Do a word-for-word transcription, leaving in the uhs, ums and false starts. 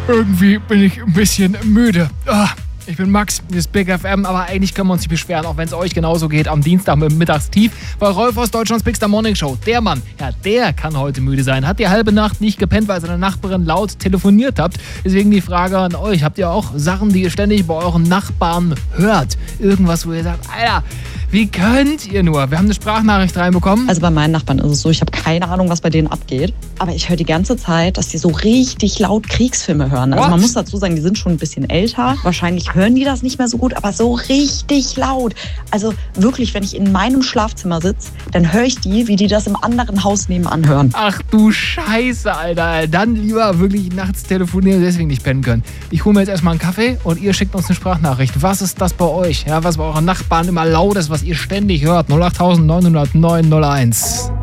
Irgendwie bin ich ein bisschen müde. Ah, ich bin Max, hier ist Big F M, aber eigentlich können wir uns nicht beschweren, auch wenn es euch genauso geht am Dienstag mit dem Mittagstief. Weil Rolf aus Deutschlands Big Star Morning Show, der Mann, ja, der kann heute müde sein. Hat die halbe Nacht nicht gepennt, weil seine Nachbarin laut telefoniert habt. Deswegen die Frage an euch, habt ihr auch Sachen, die ihr ständig bei euren Nachbarn hört? Irgendwas, wo ihr sagt, Alter, wie könnt ihr nur? Wir haben eine Sprachnachricht reinbekommen. Also bei meinen Nachbarn ist es so, ich habe keine Ahnung, was bei denen abgeht. Aber ich höre die ganze Zeit, dass die so richtig laut Kriegsfilme hören. Also What? man muss dazu sagen, die sind schon ein bisschen älter. Wahrscheinlich hören die das nicht mehr so gut, aber so richtig laut. Also wirklich, wenn ich in meinem Schlafzimmer sitze, dann höre ich die, wie die das im anderen Haus nebenan hören. Ach du Scheiße, Alter. Dann lieber wirklich nachts telefonieren, deswegen nicht pennen können. Ich hole mir jetzt erstmal einen Kaffee und ihr schickt uns eine Sprachnachricht. Was ist das bei euch? Ja, was bei euren Nachbarn immer laut ist, was ihr ständig hört? null acht neun null null neun null eins.